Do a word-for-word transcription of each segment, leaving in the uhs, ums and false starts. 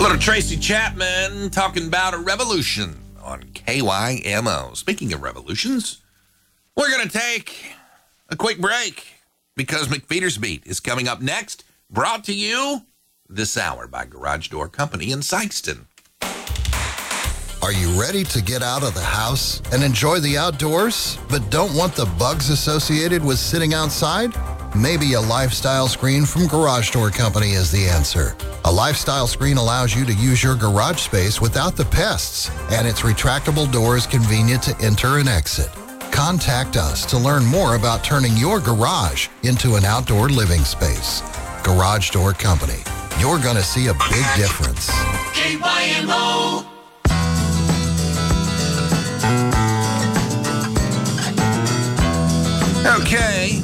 Little Tracy Chapman talking about a revolution on K Y M O. Speaking of revolutions, we're going to take a quick break because McFeeder's Beat is coming up next, brought to you this hour by Garage Door Company in Sykeston. Are you ready to get out of the house and enjoy the outdoors, but don't want the bugs associated with sitting outside? Maybe a lifestyle screen from Garage Door Company is the answer. A lifestyle screen allows you to use your garage space without the pests, and its retractable door is convenient to enter and exit. Contact us to learn more about turning your garage into an outdoor living space. Garage Door Company. You're going to see a big difference. K Y M O. Okay.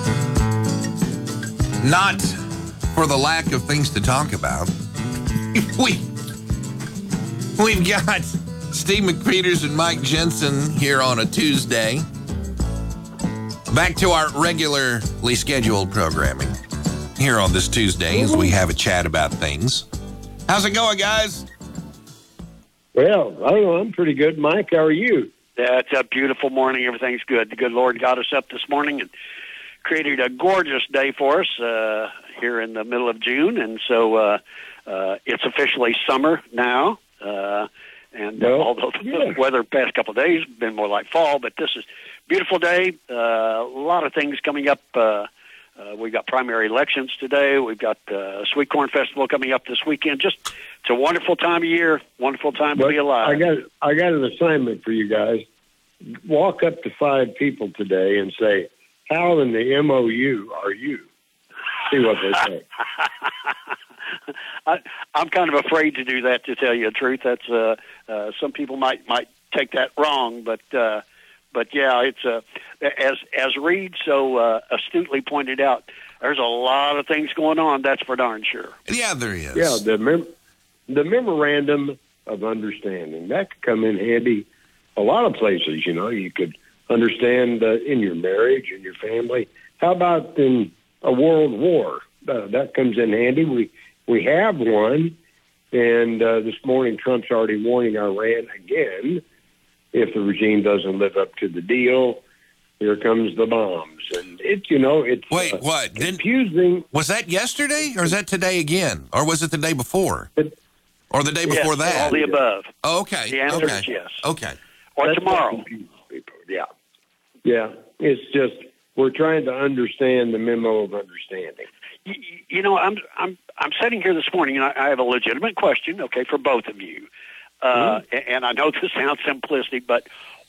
Not for the lack of things to talk about. we, we've got Steve McFeeders and Mike Jensen here on a Tuesday. Back to our regularly scheduled programming here on this Tuesday as we have a chat about things. How's it going, guys? Well, I don't know. I'm pretty good. Mike, how are you? That's a beautiful morning. Everything's good. The good Lord got us up this morning and created a gorgeous day for us uh, here in the middle of June. And so uh, uh, it's officially summer now. Uh, and well, although the yeah. weather the past couple of days has been more like fall, but this is a beautiful day. Uh, a lot of things coming up. Uh, uh, we've got primary elections today. We've got the uh, Sweet Corn Festival coming up this weekend. Just it's a wonderful time of year, wonderful time but to be alive. I got I got an assignment for you guys. Walk up to five people today and say, how in the M O U are you? See what they say. I, I'm kind of afraid to do that, to tell you the truth. That's uh, uh, some people might might take that wrong, but uh, but yeah, it's uh, as as Reed so uh, astutely pointed out. There's a lot of things going on. That's for darn sure. Yeah, there is. Yeah, the mem- the memorandum of understanding that could come in handy. A lot of places, you know, you could understand uh, in your marriage, in your family. How about in a world war? Uh, that comes in handy. We we have one, and uh, this morning Trump's already warning Iran again. If the regime doesn't live up to the deal, here comes the bombs. And it, you know, it's Wait, uh, what? confusing. Was that yesterday, or is that today again? Or was it the day before? But, or the day Yes, before that? all the above. Oh, okay. The answer okay. is yes. Okay. Or That's tomorrow. what confuses people. Yeah. Yeah. It's just we're trying to understand the memo of understanding. You, you know, I'm I'm I'm sitting here this morning, and I, I have a legitimate question, okay, for both of you. Uh, Mm-hmm. And I know this sounds simplistic, but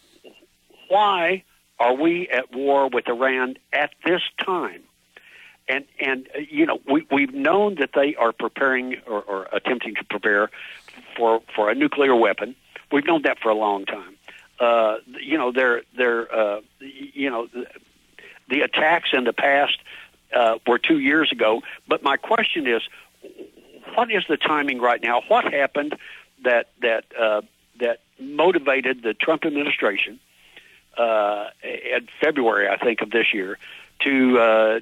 why are we at war with Iran at this time? And and uh, you know, we we've known that they are preparing or, or attempting to prepare for for a nuclear weapon. We've known that for a long time. Uh, you know, they're they're uh, you know the, the attacks in the past uh, were two years ago. But my question is, what is the timing right now? What happened that that uh, that motivated the Trump administration uh, in February, I think, of this year to uh,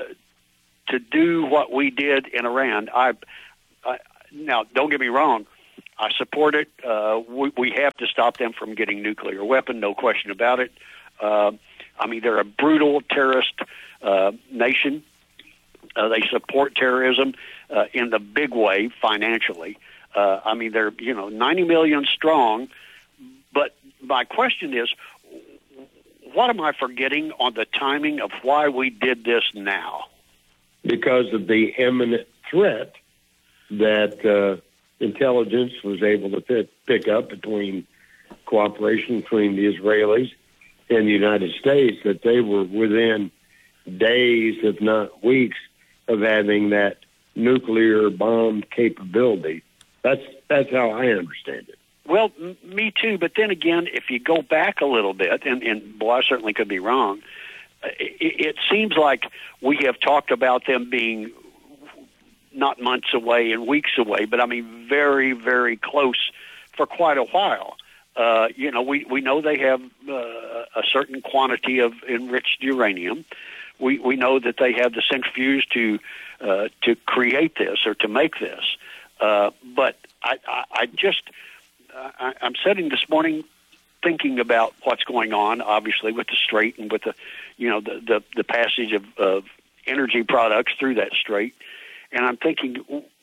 to do what we did in Iran? I, I now don't get me wrong. I support it. Uh, we, we have to stop them from getting nuclear weapon, no question about it. Uh, I mean, they're a brutal terrorist uh, nation. Uh, they support terrorism uh, in the big way financially. Uh, I mean, they're, you know, ninety million strong. But my question is, what am I forgetting on the timing of why we did this now? Because of the imminent threat that uh, intelligence was able to pick, pick up between cooperation between the Israelis and the United States, that they were within days, if not weeks, of having that nuclear bomb capability. That's that's how I understand it. Well, m- me too. But then again, if you go back a little bit, and, and boy, I certainly could be wrong, it, it seems like we have talked about them being not months away and weeks away, but I mean very, very close for quite a while. Uh, you know, we, we know they have uh, a certain quantity of enriched uranium. We we know that they have the centrifuge to uh, to create this or to make this. Uh, but I, I, I just, uh, I, I'm sitting this morning thinking about what's going on, obviously, with the strait and with the, you know, the, the, the passage of, of energy products through that strait. And I'm thinking,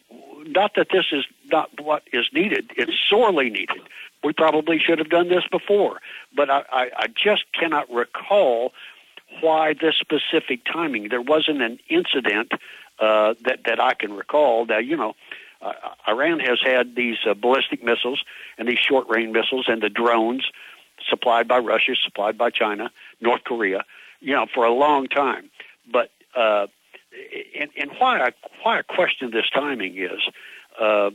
not that this is not what is needed. It's sorely needed. We probably should have done this before. But I, I, I just cannot recall why this specific timing. There wasn't an incident uh, that, that I can recall. Now, you know, uh, Iran has had these uh, ballistic missiles and these short-range missiles and the drones supplied by Russia, supplied by China, North Korea, you know, for a long time. But uh, and, and why I why I question this timing is uh,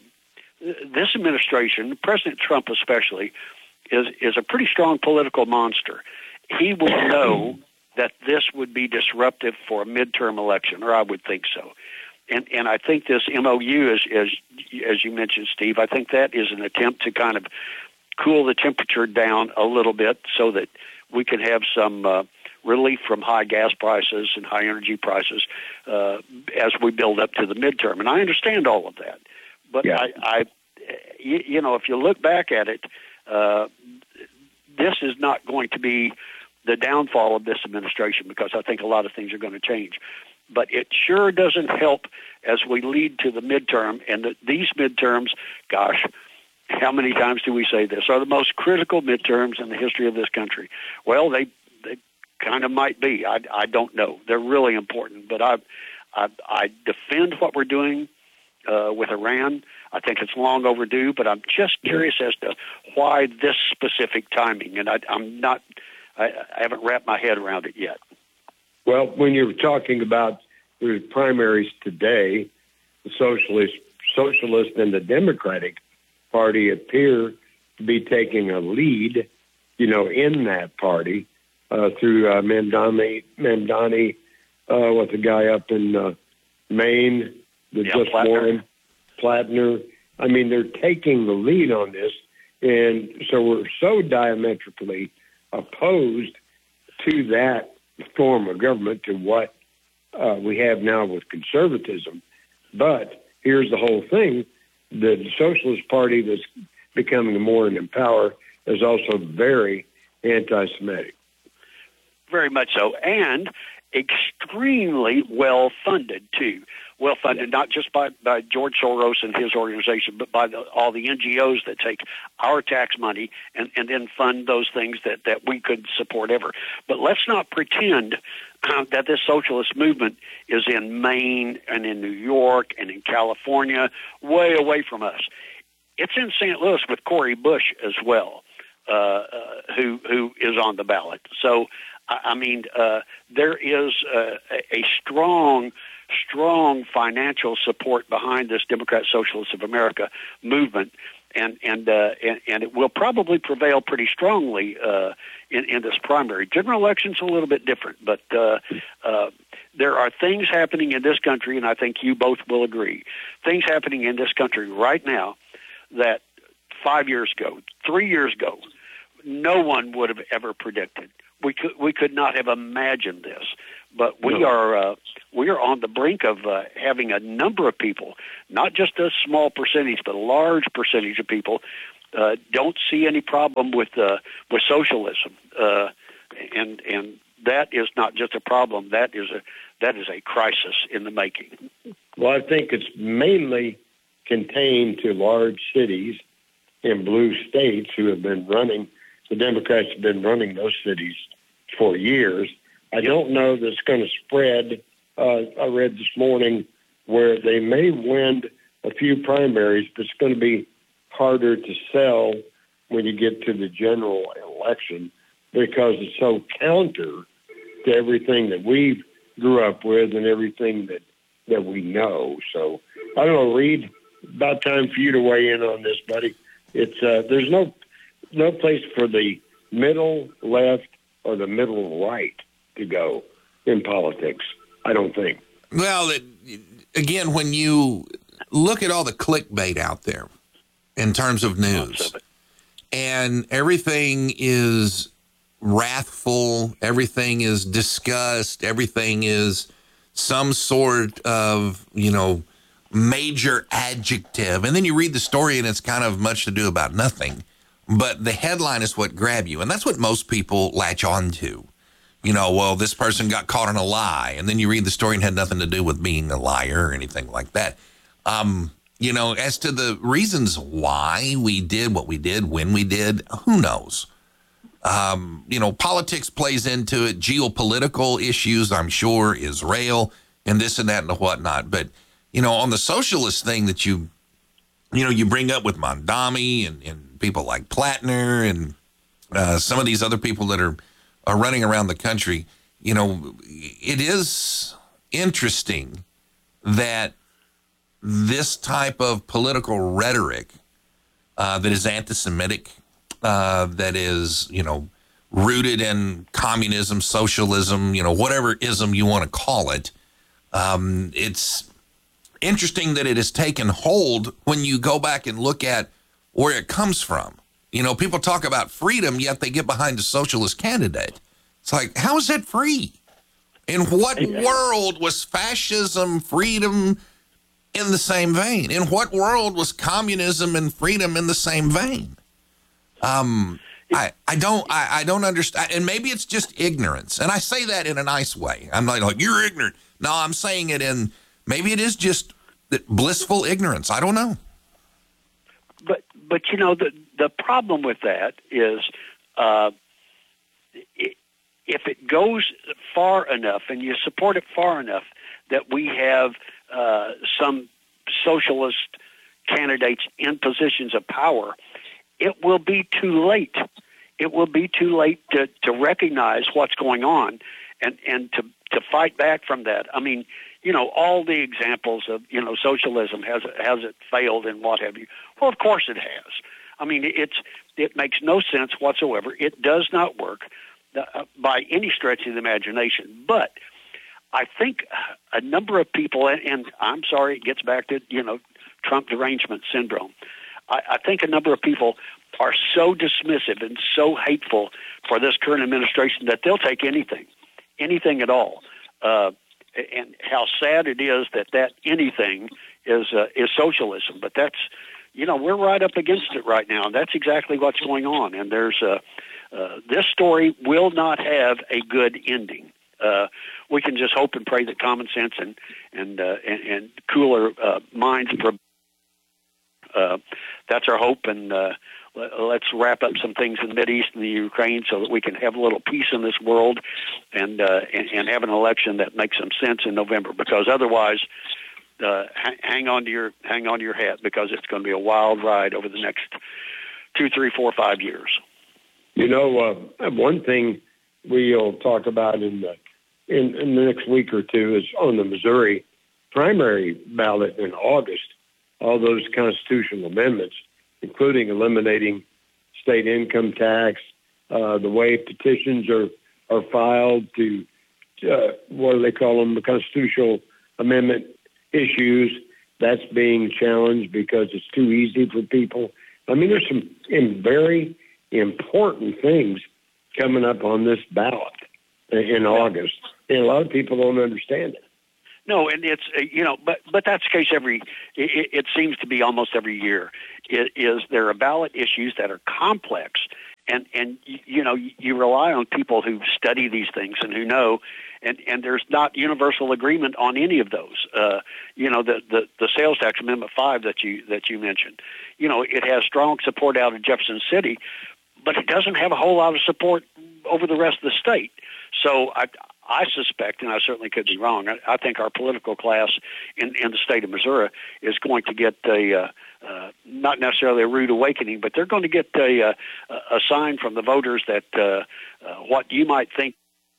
this administration, President Trump especially, is is a pretty strong political monster. He will know that this would be disruptive for a midterm election, or I would think so. And and I think this M O U, is, as as you mentioned, Steve, I think that is an attempt to kind of cool the temperature down a little bit so that we can have some uh, relief from high gas prices and high energy prices uh, as we build up to the midterm. And I understand all of that. But, yeah. I, I, you, you know, if you look back at it, uh, this is not going to be the downfall of this administration, because I think a lot of things are going to change. But it sure doesn't help as we lead to the midterm. And the, these midterms, gosh, how many times do we say this, are the most critical midterms in the history of this country? Well, they they kind of might be. I, I don't know. They're really important. But I I, I defend what we're doing uh, with Iran. I think it's long overdue. But I'm just curious as to why this specific timing. And I, I'm not. I, I haven't wrapped my head around it yet. Well, when you're talking about the primaries today, the socialist, socialist and the Democratic Party appear to be taking a lead, you know, in that party uh, through uh, Mamdani, Mamdani, uh, with the guy up in uh, Maine, the yeah, just won, Plattner. I mean, they're taking the lead on this, and so we're so diametrically opposed to that form of government, to what uh, we have now with conservatism. But here's the whole thing. The Socialist Party that's becoming more in power is also very anti-Semitic. Very much so, and extremely well-funded, too. Well-funded, not just by, by George Soros and his organization, but by the, all the N G Os that take our tax money and, and then fund those things that, that we could support ever. But let's not pretend uh, that this socialist movement is in Maine and in New York and in California, way away from us. It's in Saint Louis with Cori Bush as well, uh, uh, who who is on the ballot. So, I, I mean, uh, there is uh, a, a strong strong financial support behind this Democrat Socialists of America movement, and and uh, and, and it will probably prevail pretty strongly uh, in, in this primary. General election's a little bit different, but uh, uh, there are things happening in this country, and I think you both will agree, things happening in this country right now that five years ago, three years ago, no one would have ever predicted. We could we could not have imagined this, but we no. are uh, we are on the brink of uh, having a number of people, not just a small percentage, but a large percentage of people, uh, don't see any problem with uh, with socialism, uh, and and that is not just a problem. That is a that is a crisis in the making. Well, I think it's mainly contained to large cities in blue states who have been running. The Democrats have been running those cities for years. I yep. don't know that it's going to spread. Uh, I read this morning where they may win a few primaries, but it's going to be harder to sell when you get to the general election because it's so counter to everything that we grew up with and everything that, that we know. So I don't know, Reed, about time for you to weigh in on this, buddy. It's uh, there's no no place for the middle left or the middle right to go in politics, I don't think. Well, it, again, when you look at all the clickbait out there in terms of news, and everything is wrathful, everything is discussed, everything is some sort of, you know, major adjective. And then you read the story and it's kind of much to do about nothing. But the headline is what grab you. And that's what most people latch on to. You know, well, this person got caught in a lie. And then you read the story and had nothing to do with being a liar or anything like that. Um, you know, as to the reasons why we did what we did, when we did, who knows? Um, you know, politics plays into it, geopolitical issues, I'm sure, Israel, and this and that and whatnot. But, you know, on the socialist thing that you, you know, you bring up with Mondami and, and people like Plattner and uh, some of these other people that are, are running around the country, you know, it is interesting that this type of political rhetoric uh, that is anti-Semitic, uh, that is, you know, rooted in communism, socialism, you know, whatever ism you want to call it, um, it's interesting that it has taken hold when you go back and look at where it comes from. You know, people talk about freedom, yet they get behind a socialist candidate. It's like, how is that free? In what world was fascism, freedom in the same vein? In what world was communism and freedom in the same vein? Um, I, I don't I, I don't understand. And maybe it's just ignorance. And I say that in a nice way. I'm not like, you're ignorant. No, I'm saying it in, maybe it is just blissful ignorance. I don't know. But, but you know, the, the problem with that is uh, it, if it goes far enough and you support it far enough that we have uh, some socialist candidates in positions of power, it will be too late. It will be too late to, to recognize what's going on and, and to, to fight back from that. I mean, you know, all the examples of, you know, socialism, has, has it failed and what have you? Well, of course it has. I mean, it's it makes no sense whatsoever. It does not work uh, by any stretch of the imagination. But I think a number of people, and, and I'm sorry, it gets back to, you know, Trump derangement syndrome. I, I think a number of people are so dismissive and so hateful for this current administration that they'll take anything, anything at all. Uh, and how sad it is that that anything is uh, is socialism. But that's, you know, we're right up against it right now. And that's exactly what's going on. And there's uh, uh, this story will not have a good ending. Uh, we can just hope and pray that common sense and and uh, and, and cooler uh, minds. Uh, that's our hope, and uh, let's wrap up some things in the Mideast and the Ukraine so that we can have a little peace in this world, and uh, and, and have an election that makes some sense in November. Because otherwise, uh, hang on to your hang on to your hat, because it's going to be a wild ride over the next two, three, four, five years. You know, uh, one thing we'll talk about in the in, in the next week or two is on the Missouri primary ballot in August. All those constitutional amendments, including eliminating state income tax, uh, the way petitions are, are filed to, uh, what do they call them, the constitutional amendment issues, that's being challenged because it's too easy for people. I mean, there's some very important things coming up on this ballot in August, and a lot of people don't understand it. No, and it's, you know, but but that's the case every, it, it seems to be almost every year, it is there are ballot issues that are complex, and, and you know, you rely on people who study these things and who know, and, and there's not universal agreement on any of those. Uh, you know, the, the, the sales tax amendment five that you that you mentioned, you know, it has strong support out of Jefferson City, but it doesn't have a whole lot of support over the rest of the state. So I I suspect, and I certainly could be wrong, I, I think our political class in, in the state of Missouri is going to get a, uh, uh, not necessarily a rude awakening, but they're going to get a, uh, a sign from the voters that uh, uh, what you might think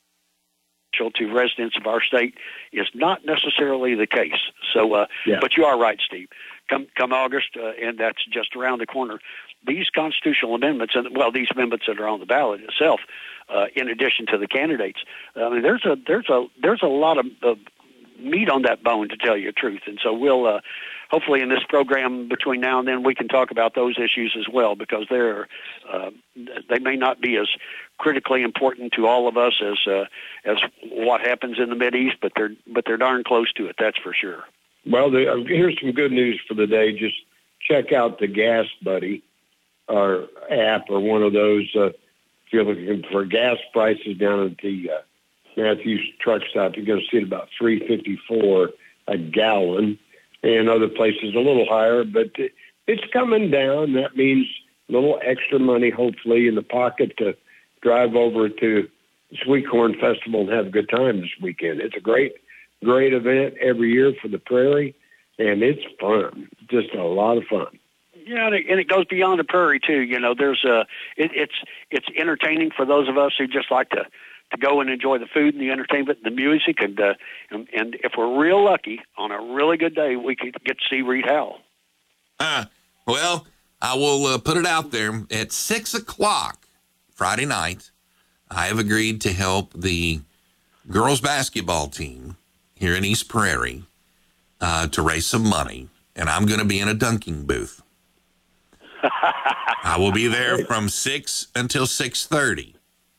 to residents of our state is not necessarily the case. So, uh, yeah. But you are right, Steve. Come, come August, uh, and that's just around the corner. These constitutional amendments, and well, these amendments that are on the ballot itself, uh, in addition to the candidates, I mean, there's a there's a there's a lot of, of meat on that bone, to tell you the truth. And so we'll uh, hopefully in this program between now and then we can talk about those issues as well, because they're uh, they may not be as critically important to all of us as uh, as what happens in the Mideast, but they're but they're darn close to it. That's for sure. Well, the, uh, here's some good news for the day. Just check out the Gas Buddy, our app, or one of those. Uh, if you're looking for gas prices down at the uh, Matthews truck stop, you're going to see it about three fifty-four a gallon, and other places a little higher. But it, it's coming down. That means a little extra money, hopefully, in the pocket to drive over to Sweet Corn Festival and have a good time this weekend. It's a great, great event every year for the Prairie, and it's fun. Just a lot of fun. Yeah, and it, and it goes beyond the Prairie too. You know, there's a it, it's it's entertaining for those of us who just like to, to go and enjoy the food and the entertainment and the music, and uh, and, and if we're real lucky on a really good day, we could get to see Reed Howell. Uh, well, I will uh, put it out there at six o'clock Friday night. I have agreed to help the girls basketball team here in East Prairie uh, to raise some money, and I'm going to be in a dunking booth. I will be there from six until six thirty.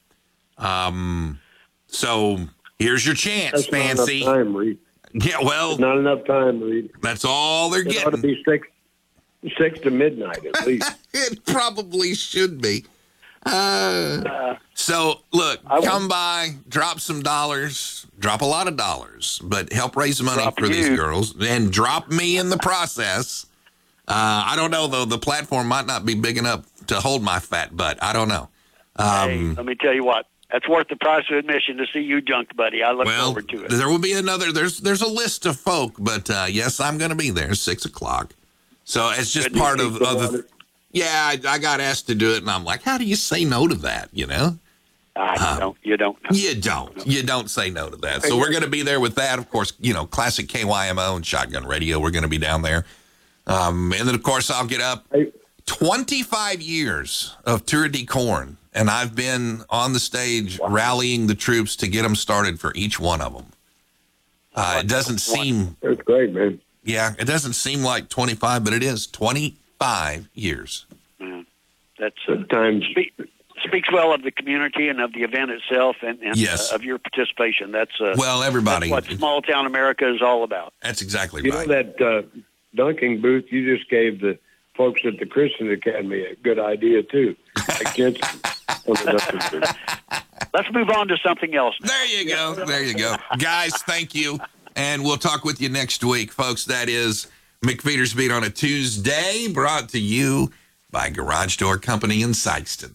Um, so here's your chance, That's Fancy. Not enough time, Reed. Yeah, well, That's not enough time, Reed. That's all they're It getting. ought to be six, six to midnight at least. It probably should be. Uh, Uh, so, look, I will- come by, drop some dollars, drop a lot of dollars, but help raise money Drop for these you. girls, and drop me in the process. Uh, I don't know, though. The platform might not be big enough to hold my fat butt. I don't know. Um, hey, let me tell you what. That's worth the price of admission to see you junked, buddy. I look well, forward to it. there will be another. There's there's a list of folk, but uh, yes, I'm going to be there six o'clock. So it's just Good part news. of other. Yeah, I, I got asked to do it, and I'm like, how do you say no to that? You know, Ah, you uh, don't. You don't. you don't. You don't say no to that. So we're going to be there with that. Of course, you know, classic K Y M O and Shotgun Radio. We're going to be down there, um, and then of course I'll get up. Hey, twenty-five years of Tour de Corn, and I've been on the stage rallying the troops to get them started for each one of them. Uh, it doesn't seem, that's great, man. yeah, it doesn't seem like twenty-five, but it is twenty-five years. Yeah. That's uh, Sometimes spe- speaks well of the community and of the event itself, and, and Yes. uh, of your participation. That's uh, Well, everybody, that's what small town America is all about. that's exactly you right. know that uh, dunking booth you just gave the folks at the Christian Academy a good idea too. Like Jensen on the dunking booth. Let's move on to something else. now. There you go. There you go. Guys, thank you. And we'll talk with you next week, folks. That is McFeeder's Beat on a Tuesday, brought to you by Garage Door Company in Sykeston.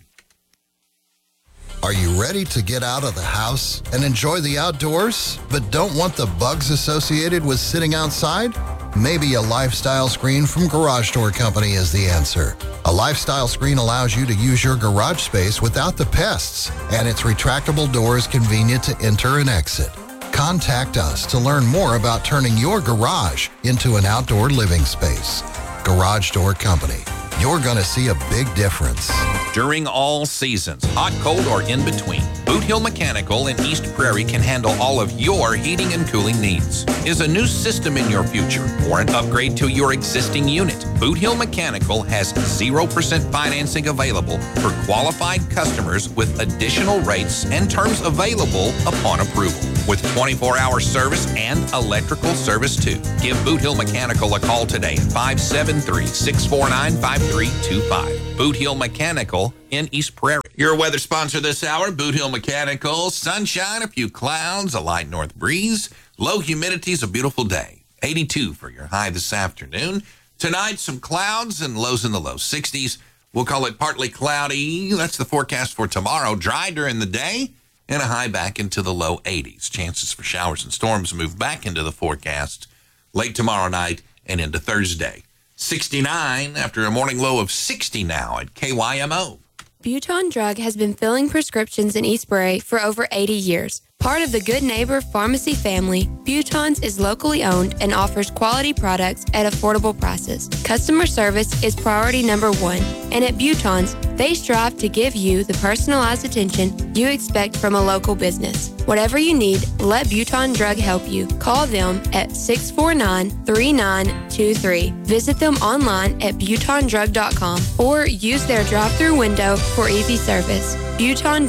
Are you ready to get out of the house and enjoy the outdoors, but don't want the bugs associated with sitting outside? Maybe a lifestyle screen from Garage Door Company is the answer. A lifestyle screen allows you to use your garage space without the pests, and its retractable door is convenient to enter and exit. Contact us to learn more about turning your garage into an outdoor living space. Garage Door Company. You're going to see a big difference. During all seasons, hot, cold, or in between, Boot Hill Mechanical in East Prairie can handle all of your heating and cooling needs. Is a new system in your future or an upgrade to your existing unit? Boot Hill Mechanical has zero percent financing available for qualified customers with additional rates and terms available upon approval. With twenty-four hour service and electrical service too. Give Boot Hill Mechanical a call today at five seven three, six four nine, five three two five. Boot Hill Mechanical in East Prairie. Your weather sponsor this hour, Boot Hill Mechanical. Sunshine, a few clouds, a light north breeze. Low humidity is a beautiful day. eighty-two for your high this afternoon. Tonight, some clouds and lows in the low sixties. We'll call it partly cloudy. That's the forecast for tomorrow. Dry during the day and a high back into the low eighties. Chances for showers and storms move back into the forecast late tomorrow night and into Thursday. sixty-nine after a morning low of sixty now at K Y M O. Buton Drug has been filling prescriptions in East Prairie for over eighty years. Part of the Good Neighbor Pharmacy family, Buton's is locally owned and offers quality products at affordable prices. Customer service is priority number one, and at Buton's, they strive to give you the personalized attention you expect from a local business. Whatever you need, let Buton Drug help you. Call them at six four nine, three nine two three. Visit them online at buton drug dot com or use their drive-through window for easy service. Buton Drug,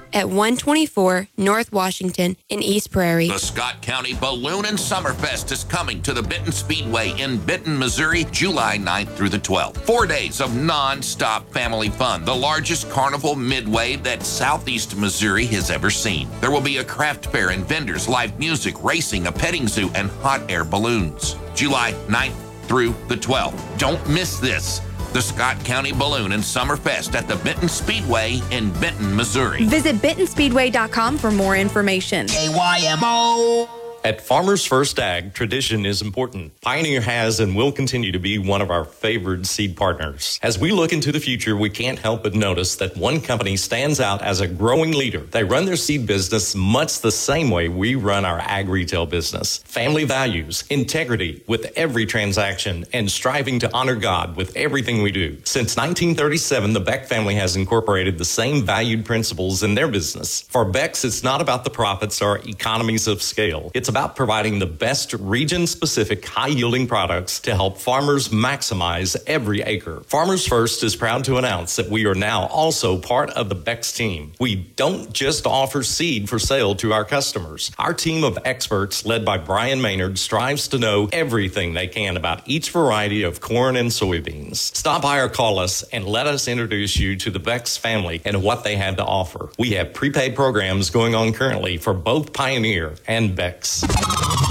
at one twenty-four North Washington in East Prairie. The Scott County Balloon and Summerfest is coming to the Benton Speedway in Benton, Missouri, July ninth through the twelfth. Four days of non-stop family fun, the largest carnival midway that Southeast Missouri has ever seen. There will be a craft fair and vendors, live music, racing, a petting zoo, and hot air balloons. July ninth through the twelfth. Don't miss this. The Scott County Balloon and Summerfest at the Benton Speedway in Benton, Missouri. Visit Benton Speedway dot com for more information. K Y M O. At Farmers First Ag, tradition is important. Pioneer has and will continue to be one of our favored seed partners. As we look into the future, we can't help but notice that one company stands out as a growing leader. They run their seed business much the same way we run our ag retail business. Family values, integrity with every transaction, and striving to honor God with everything we do. Since nineteen thirty-seven, the Beck family has incorporated the same valued principles in their business. For Beck's, it's not about the profits or economies of scale. It's about providing the best region-specific, high-yielding products to help farmers maximize every acre. Farmers First is proud to announce that we are now also part of the Beck's team. We don't just offer seed for sale to our customers. Our team of experts, led by Brian Maynard, strives to know everything they can about each variety of corn and soybeans. Stop by or call us and let us introduce you to the Beck's family and what they have to offer. We have prepaid programs going on currently for both Pioneer and Beck's.